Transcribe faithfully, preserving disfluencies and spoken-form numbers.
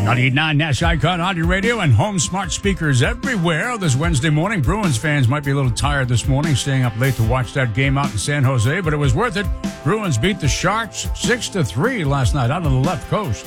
ninety-nine Nash Icon Audio Radio and home smart speakers everywhere this Wednesday morning. Bruins fans might be a little tired this morning, staying up late to watch that game out in San Jose, but it was worth it. Bruins beat the Sharks six to three last night out on the left coast.